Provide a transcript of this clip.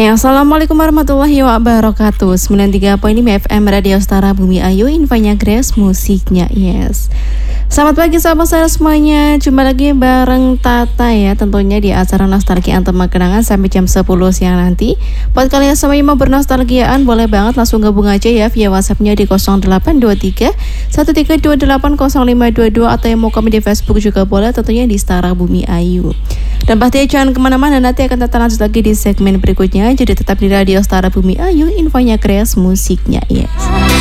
Assalamualaikum warahmatullahi wabarakatuh. 93.5 FM Radio Setara Bumi Ayu, infonya Grace, musiknya Yes. Selamat pagi sahabat saya semuanya. Jumpa lagi bareng Tata ya, tentunya di acara Nostalgia Anthem Kenangan sampai jam 10 siang nanti. Buat kalian semua yang mau bernostalgiaan, boleh banget langsung gabung aja ya via WhatsApp-nya di 0823 13280522 atau yang mau komen di Facebook juga boleh, tentunya di Setara Bumi Ayu. Dan pastinya jangan kemana-mana, nanti akan Tata lanjut lagi di segmen berikutnya. Jadi tetap di Radio Setara Bumi Ayu, infonya Grace, musiknya Yes.